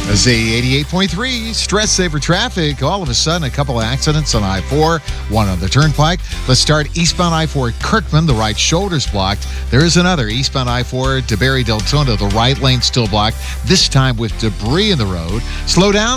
Z88.3, stress saver traffic. All of a sudden, a couple of accidents on I-4, one on the turnpike. Let's start eastbound I-4 at Kirkman. The right shoulder's blocked. There is another eastbound I-4 to Barry Deltona. The right lane still blocked, this time with debris in the road. Slow down.